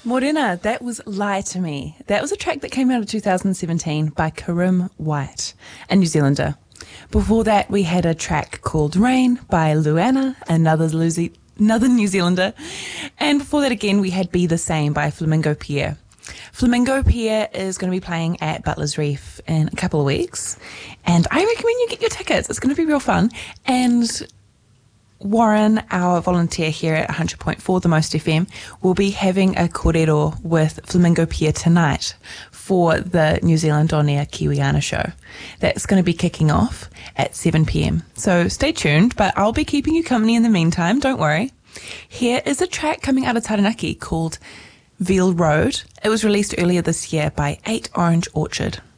Morena, that was Lie to Me. That was a track that came out of 2017 by Karim White, a New Zealander. Before that, we had a track called Rain by Luana, another New Zealander. And before that again, we had Be the Same by Flamingo Pierre. Flamingo Pierre is going to be playing at Butler's Reef in a couple of weeks. And I recommend you get your tickets. It's going to be real fun. And Warren, our volunteer here at 100.4 The Most FM, will be having a kōrero with Flamingo Pierre tonight for the New Zealand On Air Kiwiana show. That's going to be kicking off at 7 p.m. So stay tuned, but I'll be keeping you company in the meantime, don't worry. Here is a track coming out of Taranaki called Veal Road. It was released earlier this year by 8 Orange Orchard.